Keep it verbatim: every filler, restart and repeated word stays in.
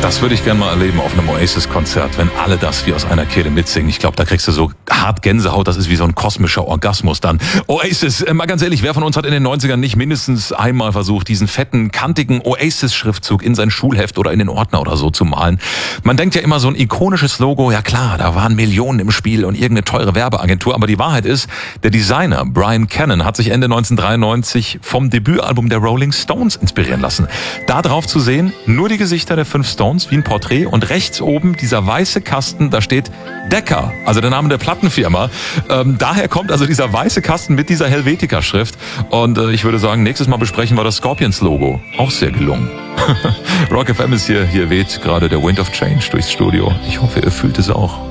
Das würde ich gerne mal erleben auf einem Oasis-Konzert, wenn alle das wie aus einer Kehle mitsingen. Ich glaube, da kriegst du so hart Gänsehaut, das ist wie so ein kosmischer Orgasmus dann. Oasis, äh, mal ganz ehrlich, wer von uns hat in den neunzigern nicht mindestens einmal versucht, diesen fetten, kantigen Oasis-Schriftzug in sein Schulheft oder in den Ordner oder so zu malen? Man denkt ja immer, so ein ikonisches Logo, ja klar, da waren Millionen im Spiel und irgendeine teure Werbeagentur, aber die Wahrheit ist, der Designer Brian Cannon hat sich Ende neunzehnhundertdreiundneunzig vom Debütalbum der Rolling Stones inspirieren lassen. Da drauf zu sehen, nur die Gesichter der fünf Stones, wie ein Porträt, und rechts oben dieser weiße Kasten, da steht Decca, also der Name der Plattenfirma. Ähm, daher kommt also dieser weiße Kasten mit dieser Helvetica-Schrift. Und äh, ich würde sagen, nächstes Mal besprechen wir das Scorpions-Logo. Auch sehr gelungen. Rock F M ist hier, hier weht gerade der Wind of Change durchs Studio. Ich hoffe, ihr fühlt es auch.